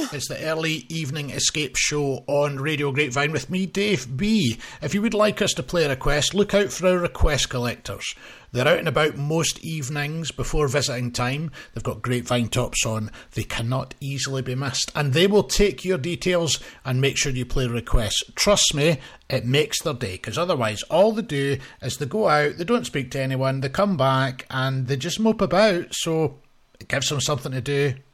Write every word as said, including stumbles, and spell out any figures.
It's the early evening escape show on Radio Grapevine with me, Dave B. If you would like us to play a request, look out for our request collectors. They're out and about most evenings before visiting time. They've got Grapevine tops on. They cannot easily be missed. And they will take your details and make sure you play requests. Trust me, it makes their day, because otherwise all they do is they go out, they don't speak to anyone, they come back and they just mope about. So it gives them something to do.